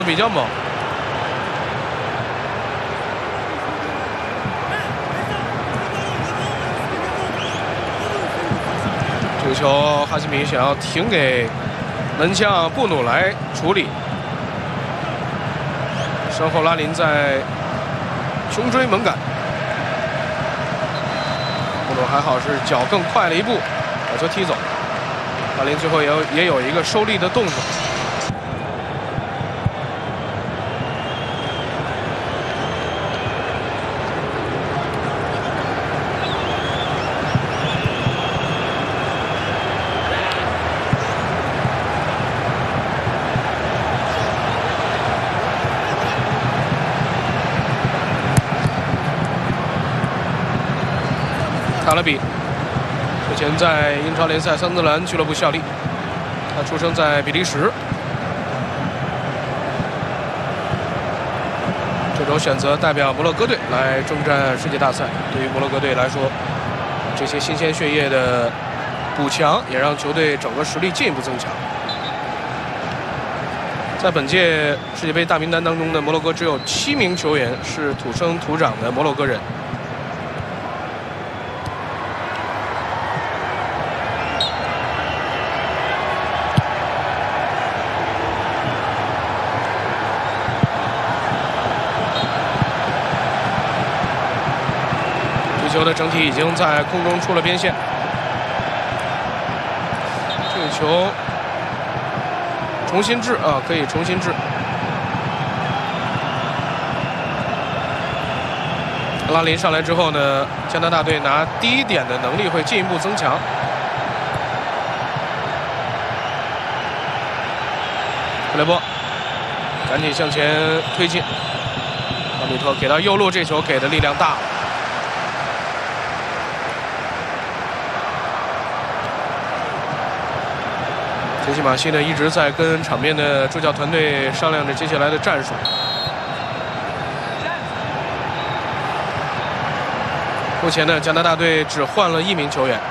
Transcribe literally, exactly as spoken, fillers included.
比较猛。这个球哈希米想要停给门将布努来处理，身后拉林在穷追猛赶，布努还好是脚更快了一步，把球踢走。拉林最后也有也有一个收力的动作。 卡勒比之前在英超联赛桑德兰俱乐部效力，他出生在比利时。这周选择代表摩洛哥队来征战世界大赛，对于摩洛哥队来说，这些新鲜血液的补强也让球队整个实力进一步增强。在本届世界杯大名单当中呢，摩洛哥只有七名球员是土生土长的摩洛哥人。 球的整体已经在空中出了边线，这个球重新掷啊，可以重新掷。拉林上来之后呢，加拿大队拿第一点的能力会进一步增强。布雷波赶紧向前推进，奥米特给到右路，这球给的力量大了。 杰西马西呢一直在跟场边的助教团队商量着接下来的战术。目前呢，加拿大队只换了一名球员。